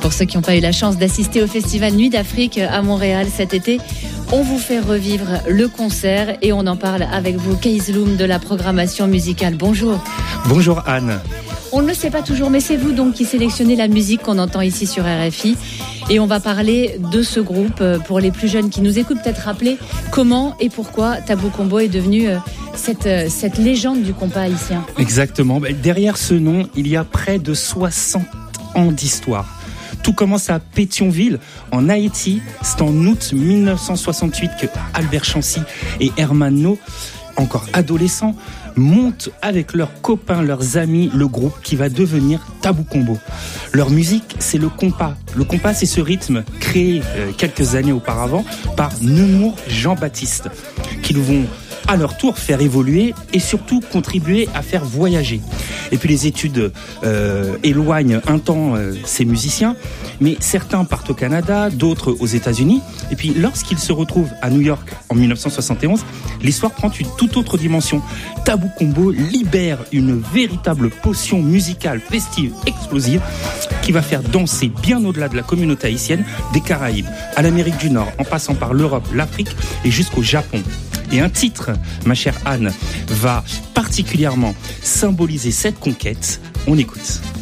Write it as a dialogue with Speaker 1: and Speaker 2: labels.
Speaker 1: Pour ceux qui n'ont pas eu la chance d'assister au festival Nuit d'Afrique à Montréal cet été, on vous fait revivre le concert et on en parle avec vous, Kees Loom de la programmation musicale. Bonjour.
Speaker 2: Bonjour Anne.
Speaker 1: On ne le sait pas toujours, mais c'est vous donc qui sélectionnez la musique qu'on entend ici sur RFI. Et on va parler de ce groupe. Pour les plus jeunes qui nous écoutent, peut-être rappeler comment et pourquoi Tabou Combo est devenu cette légende du compas haïtien.
Speaker 2: Exactement. Derrière ce nom, il y a près de 60 ans d'histoire. Tout commence à Pétionville, en Haïti. C'est en août 1968 que Albert Chancy et Hermano, encore adolescents, montent avec leurs copains, leurs amis, le groupe qui va devenir Tabou Combo. Leur musique, c'est le compas. Le compas, c'est ce rythme créé quelques années auparavant par Nemours Jean-Baptiste, qui vont à leur tour faire évoluer et surtout contribuer à faire voyager. Et puis les études éloignent un temps ces musiciens, mais certains partent au Canada, d'autres aux États-Unis. Et puis lorsqu'ils se retrouvent à New York en 1971, l'histoire prend une toute autre dimension. Tabou Combo libère une véritable potion musicale festive, explosive, qui va faire danser bien au-delà de la communauté haïtienne, des Caraïbes, à l'Amérique du Nord, en passant par l'Europe, l'Afrique et jusqu'au Japon. Et un titre, ma chère Anne, va particulièrement symboliser cette conquête. On écoute.